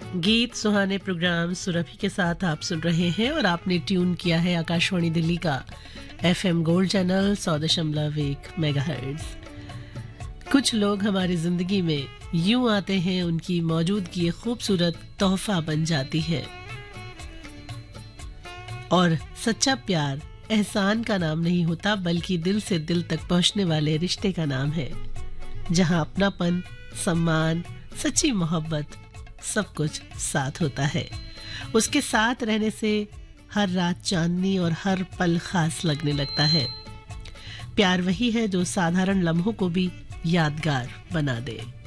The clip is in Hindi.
गीत सुहाने प्रोग्राम सुरभि के साथ आप सुन रहे हैं और आपने ट्यून किया है आकाशवाणी दिल्ली का एफएम गोल्ड चैनल 100.1 मेगाहर्ट्ज। कुछ लोग हमारी जिंदगी में यूं आते हैं, उनकी मौजूदगी एक खूबसूरत तोहफा बन जाती है। और सच्चा प्यार एहसान का नाम नहीं होता, बल्कि दिल से दिल तक पहुंचने वाले रिश्ते का नाम है, जहां अपनापन, सम्मान, सच्ची मोहब्बत सब कुछ साथ होता है। उसके साथ रहने से हर रात चांदनी और हर पल खास लगने लगता है। प्यार वही है जो साधारण लम्हों को भी यादगार बना दे।